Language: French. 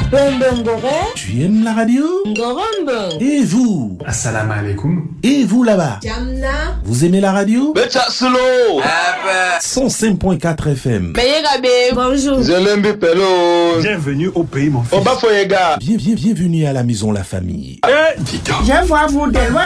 Tu aimes la radio? Et vous? Assalamu alaikum. Et vous là-bas? Vous aimez la radio? 105.4 FM. Bonjour. Bienvenue au pays, mon fils. Bienvenue à la maison La Famille. Je vois vous de loin.